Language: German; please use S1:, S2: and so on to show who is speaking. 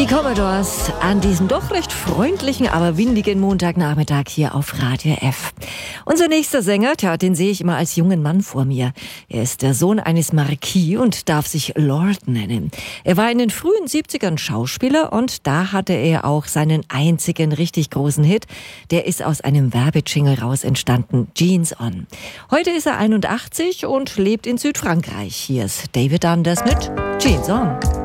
S1: Die Commodores an diesem doch recht freundlichen, aber windigen Montagnachmittag hier auf Radio F. Unser nächster Sänger, den sehe ich immer als jungen Mann vor mir. Er ist der Sohn eines Marquis und darf sich Lord nennen. Er war in den frühen 70ern Schauspieler und da hatte er auch seinen einzigen richtig großen Hit. Der ist aus einem Werbejingle raus entstanden, Jeans On. Heute ist er 81 und lebt in Südfrankreich. Hier ist David Anders mit Jeans On.